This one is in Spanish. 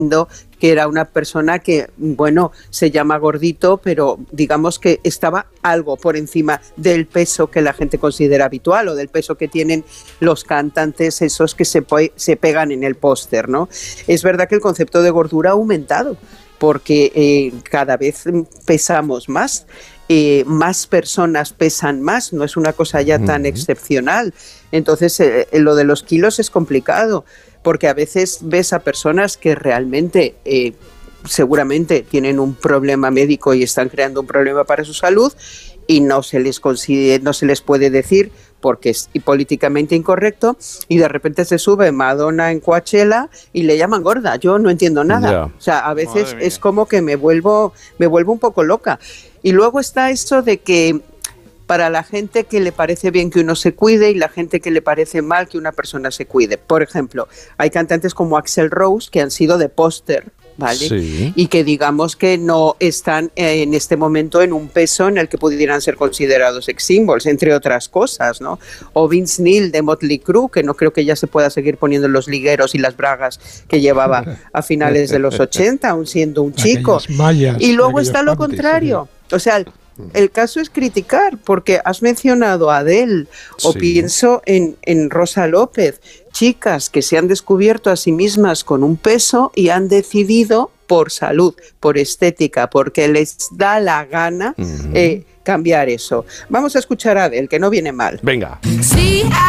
que era una persona que, bueno, se llama gordito, pero digamos que estaba algo por encima del peso que la gente considera habitual o del peso que tienen los cantantes esos que se pegan en el póster, ¿no? Es verdad que el concepto de gordura ha aumentado porque cada vez pesamos más. Más personas pesan más, no es una cosa ya tan excepcional. Entonces, lo de los kilos es complicado, porque a veces ves a personas que realmente seguramente tienen un problema médico y están creando un problema para su salud y no se les puede decir porque es políticamente incorrecto, y de repente se sube Madonna en Coachella y le llaman gorda. Yo no entiendo nada. Yeah. O sea, a veces es como que me vuelvo un poco loca. Y luego está esto de que para la gente que le parece bien que uno se cuide y la gente que le parece mal que una persona se cuide. Por ejemplo, hay cantantes como Axl Rose que han sido de póster, ¿vale? Sí. Y que digamos que no están en este momento en un peso en el que pudieran ser considerados sex symbols, entre otras cosas, ¿no? O Vince Neil de Motley Crue, que no creo que ya se pueda seguir poniendo los ligueros y las bragas que llevaba a finales de los 80, aún siendo un chico. Y luego está lo contrario. O sea, el caso es criticar, porque has mencionado a Adele, o pienso en Rosa López, chicas que se han descubierto a sí mismas con un peso y han decidido por salud, por estética, porque les da la gana cambiar eso. Vamos a escuchar a Adele, que no viene mal. Venga.